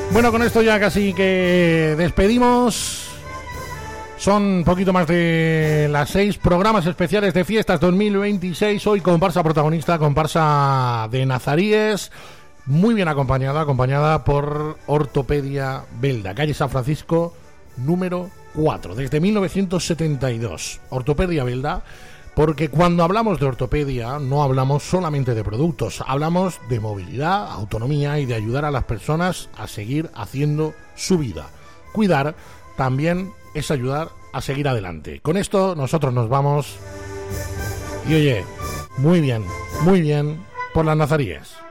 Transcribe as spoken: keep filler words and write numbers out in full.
Bueno, con esto ya casi que despedimos. Son un poquito más de las seis programas especiales de fiestas dos mil veintiséis. Hoy comparsa protagonista, comparsa de Nazaríes, muy bien acompañada, acompañada por Ortopedia Belda, calle San Francisco, número cuatro, desde mil novecientos setenta y dos. Ortopedia Belda, porque cuando hablamos de ortopedia no hablamos solamente de productos, hablamos de movilidad, autonomía y de ayudar a las personas a seguir haciendo su vida. Cuidar también es ayudar a seguir adelante. Con esto nosotros nos vamos y oye, muy bien, muy bien por las Nazaríes.